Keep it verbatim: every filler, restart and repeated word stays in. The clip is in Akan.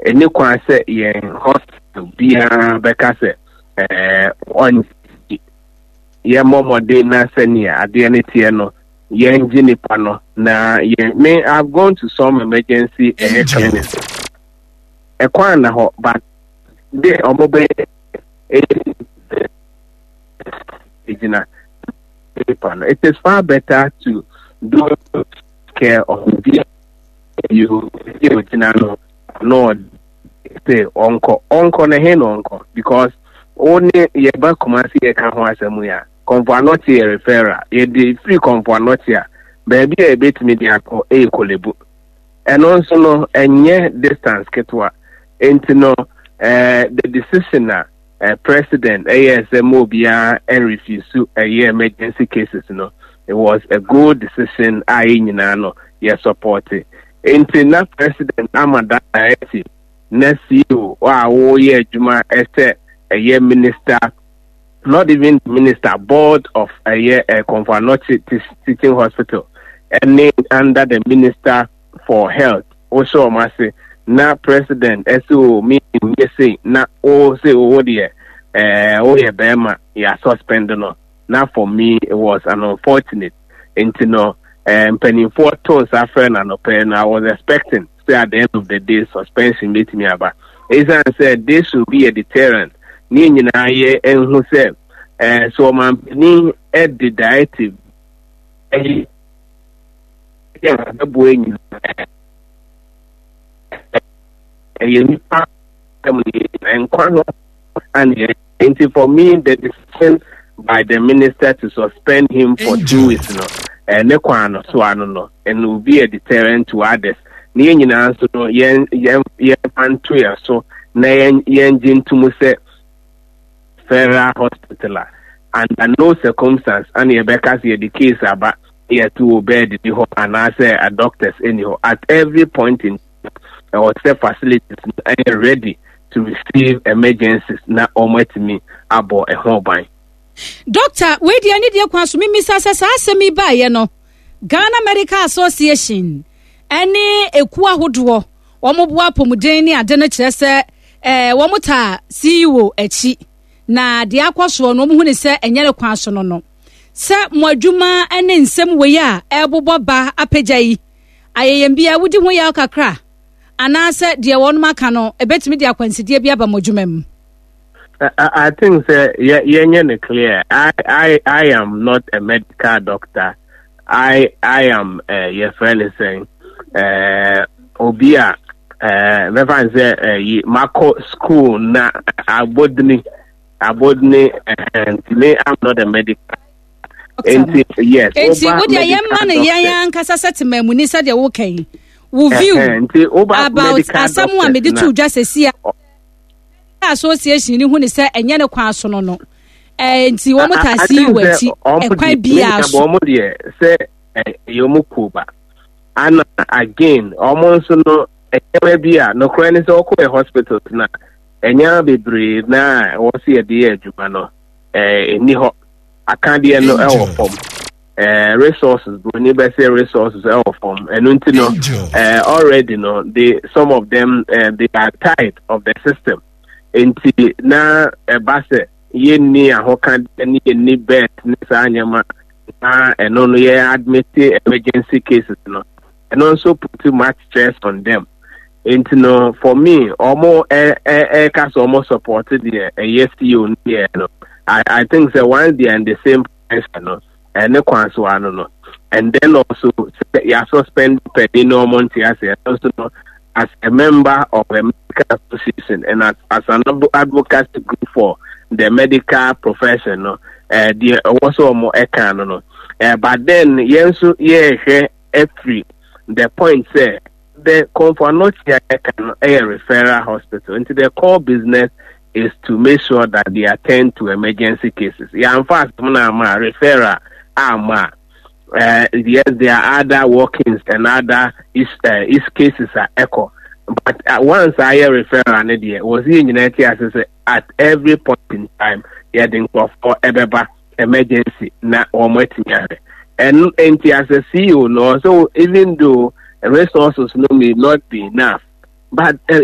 any kwa say yen hospital bia beka say eh on ye momo de na senia ade ne tie no yen jinipa no na ye me I've gone to some emergency clinics e kwa na ho but they omobe it is far better to do care of you you know no say onko onko na he no onko because only ye ba kumasi ye kan ho asemu ya conformity referral ye the free conformity baby e betimi dia ko e kolebu eno nso no enye distance ketwa enti no eh the decision na uh, president A S M O bia and refuse to a year emergency cases no it was a good decision I nyina no ye support it enti na president Amada Eti next you wa wo ye adwuma ese a year minister not even minister board of a year a Confanochi teaching hospital and named under the minister for health also must na president eso me me say na o say o there eh o ye bema ya suspend no na for me it was an unfortunate into no um penny four tones after na no pen I was expecting say at the end of the day suspension meet me about Ezan said this should be a deterrent ni nyina ye enhu say eh so man ni ed the directive eh yeah the boy and for me the decision by the minister to suspend him for Enjoy. two weeks no and no so I don't know and will be a deterrent to others ni nyina so no yen yen yen pantua so na yen yen jintumu se Federal Hospital and no circumstance and ye because ye the case about here to obey the whole and I say a doctors anyhow at every point in our facilities are ready to receive emergencies na almost me about a whole buy. Doctor, we di ani de kwa so mi misasa sa asemi ba ye no. Ghana Medical Association any eku ahodo wo bo apomuden ni ade no kire se eh wo ta C E O echi na de akwaso no mo hu ni se enye le kwa so no no. Se mo adwuma ene nsem we ya ebobo ba apagya ayeyembia wudi ho ya kakra. Anasa dear one macano, a bet me dear Quincy dear Biaba Mojumem. I think that yeah, yeah, clear. I, I, I am not a medical doctor. I, I am uh, your friend is saying, uh, Obia, uh, never say, uh, Marco school na abodni, abodni, and me, I'm not a medical. Okay. Yes. And see, what the young man, a young Cassette, Munisa, they're okay. View about someone made it to just a see association who is said and yana kwaso no no and see what I see where she quite be as say yomukuba and again almost no be no crannies or hospitals na and ya be brave na was here dear jumano eh ni ho akandia no e form Uh, resources, we need to say resources are from, and you know, uh, already know they some of them uh, they are tired of the system. Until now, a basse ye ni a hokan ni ni bed ni sanyama and only admitted emergency cases, no, and also put too much stress on them. And you know, for me, almost a a cast almost supported the a yes you know. I I think that once they are in the same place, no. And no and then also you suspend per normal also know, as a member of a medical association and as, as an advocacy group for the medical profession, no, uh, the also more economic, no, uh, but then yes, yeah, every the point say the Confanochi a referral hospital into the core business is to make sure that they attend to emergency cases. Yeah, in fact, referral. Ama, uh, yes, there are other workings and other is uh, is cases are echo. But uh, once I hear referral an idea was in United States at every point in time, heading for ever emergency na or and and as a C E O, no, so even though resources no may not be enough, but uh,